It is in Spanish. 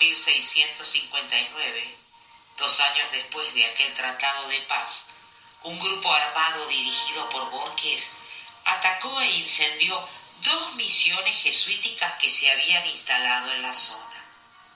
1659, 2 años después de aquel tratado de paz, un grupo armado dirigido por Borges atacó e incendió 2 misiones jesuíticas que se habían instalado en la zona.